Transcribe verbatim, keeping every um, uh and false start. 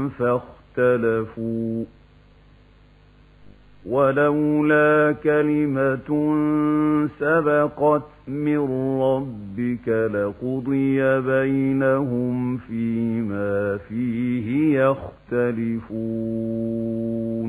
فاختلفوا ولولا كلمة سبقت من ربك لقضي بينهم فيما فيه يختلفون